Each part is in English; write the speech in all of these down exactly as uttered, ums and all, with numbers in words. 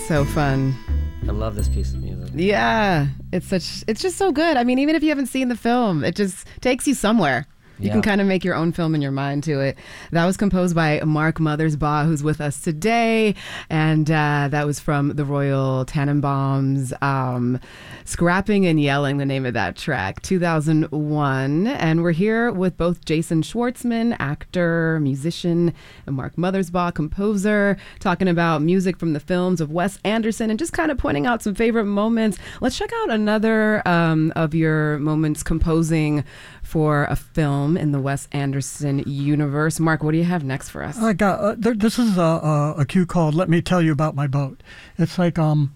so fun. I love this piece of music. Yeah, it's such. It's just so good. I mean, even if you haven't seen the film, it just takes you somewhere. You Yeah. can kind of make your own film in your mind to it. That was composed by Mark Mothersbaugh, who's with us today. And uh, that was from the Royal Tenenbaums. Um, Scrapping and Yelling, the name of that track, two thousand one. And we're here with both Jason Schwartzman, actor, musician, and Mark Mothersbaugh, composer, talking about music from the films of Wes Anderson and just kind of pointing out some favorite moments. Let's check out another um, of your moments composing for a film in the Wes Anderson universe. Mark, what do you have next for us? I got uh, there, this is a, a, a cue called "Let Me Tell You About My Boat." It's like um,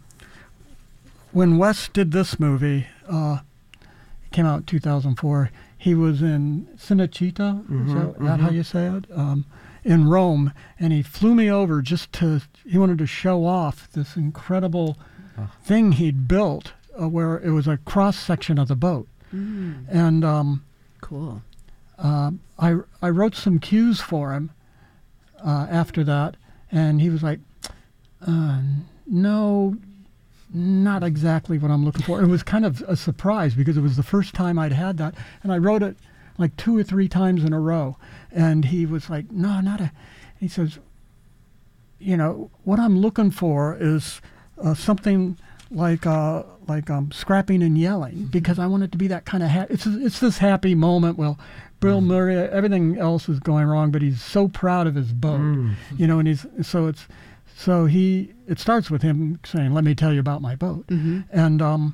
when Wes did this movie, uh, it came out in two thousand four. He was in Cinecittà, Mm-hmm, is that, mm-hmm. that how you say it? Um, in Rome, and he flew me over just to. He wanted to show off this incredible Oh. thing he'd built, uh, where it was a cross section of the boat, Mm, and. Um, cool. Uh, I I wrote some cues for him uh, after that, and he was like, uh, "No, not exactly what I'm looking for." It was kind of a surprise because it was the first time I'd had that, and I wrote it like two or three times in a row, and he was like, "No, not a." He says, "You know, what I'm looking for is uh, something." Like uh, like um, scrapping and yelling, because I want it to be that kind of ha- it's it's this happy moment. Well, Bill Murray, everything else is going wrong, but he's so proud of his boat, Mm. you know. And he's so it's so he it starts with him saying, "Let me tell you about my boat," Mm-hmm. and um,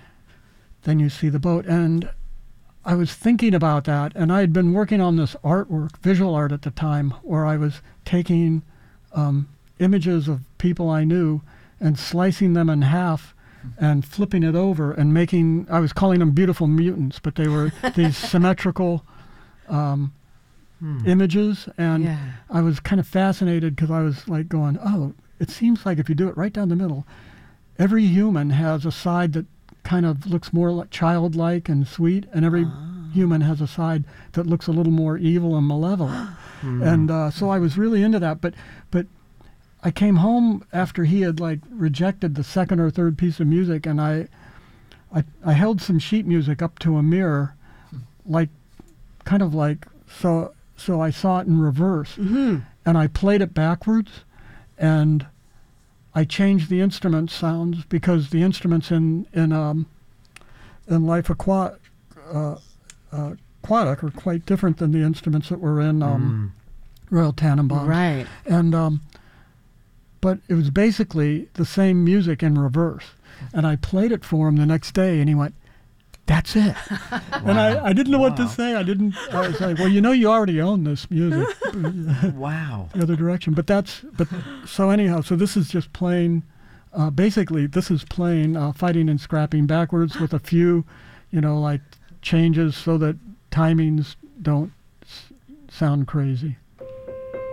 then you see the boat. And I was thinking about that, and I had been working on this artwork, visual art at the time, where I was taking um, images of people I knew and slicing them in half and flipping it over and making, I was calling them beautiful mutants, but they were these symmetrical um, Hmm. images. And Yeah. I was kind of fascinated because I was like going, oh, it seems like if you do it right down the middle, every human has a side that kind of looks more like childlike and sweet, and every human has a side that looks a little more evil and malevolent. Hmm. And uh, so I was really into that, but but I came home after he had like rejected the second or third piece of music, and I, I, I held some sheet music up to a mirror, like, kind of like so. So I saw it in reverse, Mm-hmm. and I played it backwards, and I changed the instrument sounds because the instruments in in um, in Life Aqua, uh, uh, Aquatic are quite different than the instruments that were in um, Royal Tenenbaums. Right. And um, but it was basically the same music in reverse. And I played it for him the next day, and he went, "That's it." And I, I didn't know what to Wow. say. I didn't. I was like, "Well, you know, you already own this music." Wow. The other direction. But that's. But so anyhow, so this is just playing. Uh, basically, this is playing uh, fighting and scrapping backwards with a few, you know, like changes so that timings don't s- sound crazy.